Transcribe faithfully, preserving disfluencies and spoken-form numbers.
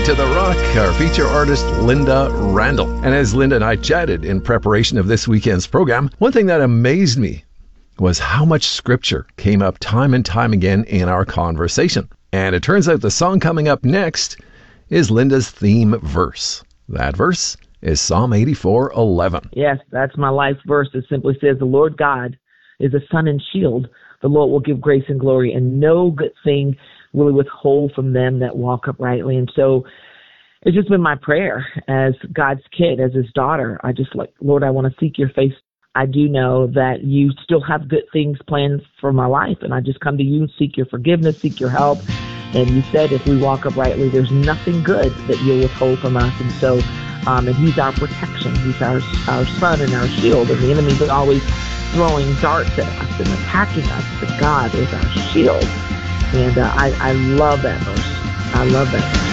listening to The Rock, our feature artist, Linda Randall. And as Linda and I chatted in preparation of this weekend's program, one thing that amazed me was how much scripture came up time and time again in our conversation. And it turns out the song coming up next is Linda's theme verse. That verse is Psalm eighty-four eleven. Yes, that's my life verse. It simply says, the Lord God is a sun and shield. The Lord will give grace and glory, and no good thing will he withhold from them that walk uprightly. And so it's just been my prayer as God's kid, as his daughter. I just like, Lord, I want to seek your face. I do know that you still have good things planned for my life, and I just come to you and seek your forgiveness, seek your help. And you said if we walk uprightly, there's nothing good that you'll withhold from us. And so, um, and he's our protection. He's our our sun and our shield. And the enemy's always throwing darts at us and attacking us, but God is our shield. And uh, I, I love that verse. I love that verse.